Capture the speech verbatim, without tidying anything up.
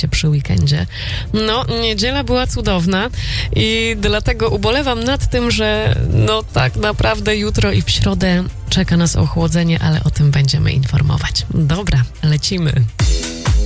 oczywiście przy weekendzie. No, niedziela była cudowna i dlatego ubolewam nad tym, że no tak naprawdę jutro i w środę czeka nas ochłodzenie, ale o tym będziemy informować. Dobra, lecimy.